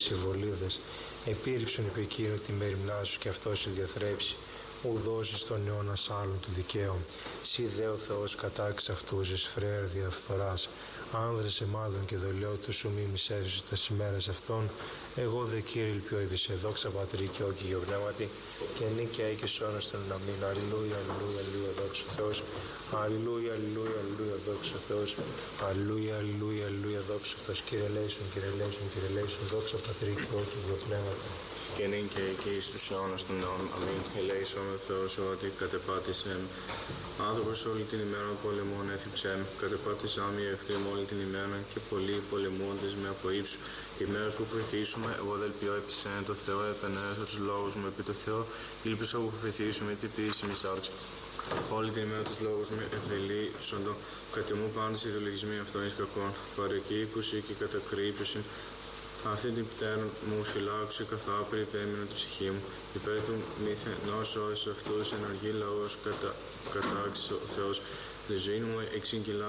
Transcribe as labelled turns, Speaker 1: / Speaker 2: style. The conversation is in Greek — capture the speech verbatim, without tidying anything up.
Speaker 1: συμβολίδες, επίρριψον υπ' εκείνου τη μεριμνά σου και αυτός διαθρέψει, ουδώσεις τον αιώνα άλλων του δικαίου. Συ δε ο Θεός κατάξεις αυτούς εις φρέερ διαφθοράς, άνδρες εμάδων και δολιό του σου μη μισέρισου τα σημέρας αυτών. Εγώ δε Κύριε ελπιώ ειδησέ, δόξα Πατρί και όκη γεωπνεύματι, και νίκαια και σώνος των αμήν. Αλληλούια, αλληλούια, αλληλούια, δόξα ο Θεός. Αλληλούια, αλληλούια, αλληλούια, δόξα ο Θεός. Αλληλούια, αλληλούια, αλληλούια, δόξα ο Θεός. Κύριε ελέησον, Κύριε ελέησον, Κύριε ελέησον, δόξα Πατρί και όκη γεωπνεύματι.
Speaker 2: Και νυν και εκεί εις τους αιώνας των αιώνων. Αμήν. Ελέησον ο Θεός ότι κατεπάτησεν. Άνθρωπος όλη την ημέρα πολεμών έθιψεν. Κατεπάτησαν οι εχθροί μου όλη την ημέρα και πολλοί πολεμούντες με από ύψου. Η μέρα που φοηθήσουμε, εγώ δε ελπιώ επισέν το Θεό, επενέσω τους λόγους μου επί το Θεό. Ήλπισα που φοηθήσουμε την ποιήση μη σάρξ. Όλη την ημέρα τους λόγους μου ευελίσσοντο. Κατεμού πάντες οι ιδεολογισμοί αυτών εις κακών. Παρεκείκουση και κατακρύψωση. Αυτή την πτέρνα μου φυλάξε καθάπρη υπέμεινα την ψυχή μου. Υπέρ του μηθενός εις αυτούς εναργεί λαός κατά, κατάξεις ο Θεός. Τη ζωή μου εξηγηλά